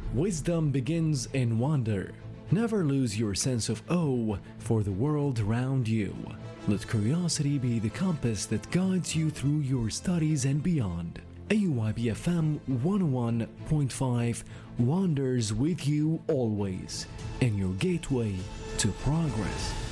Wisdom begins in wonder. Never lose your sense of awe for the world around you. Let curiosity be the compass that guides you through your studies and beyond. AYB FM 101.5 wanders with you always, and your gateway to progress.